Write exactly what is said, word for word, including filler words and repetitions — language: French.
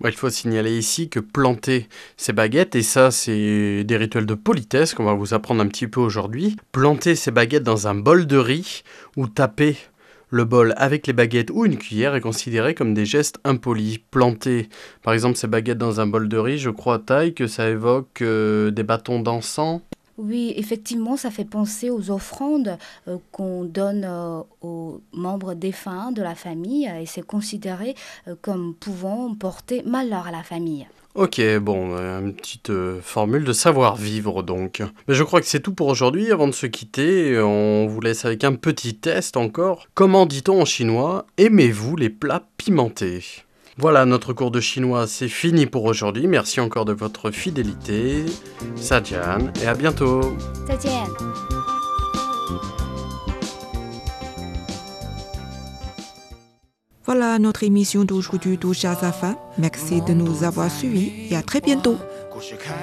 Ouais, il faut signaler ici que planter ces baguettes, et ça c'est des rituels de politesse qu'on va vous apprendre un petit peu aujourd'hui, planter ces baguettes dans un bol de riz ou taper le bol avec les baguettes ou une cuillère est considéré comme des gestes impolis. Planter par exemple ces baguettes dans un bol de riz, je crois Taille que ça évoque euh, des bâtons d'encens. Oui, effectivement, ça fait penser aux offrandes euh, qu'on donne euh, aux membres défunts de la famille euh, et c'est considéré euh, comme pouvant porter malheur à la famille. Ok, bon, euh, une petite euh, formule de savoir-vivre donc. Mais je crois que c'est tout pour aujourd'hui. Avant de se quitter, on vous laisse avec un petit test encore. Comment dit-on en chinois « Aimez-vous les plats pimentés ?» Voilà, notre cours de chinois, c'est fini pour aujourd'hui. Merci encore de votre fidélité. Sadian, et à bientôt. 再见。 Voilà, notre émission d'aujourd'hui touche à sa fin. Merci de nous avoir suivis et à très bientôt.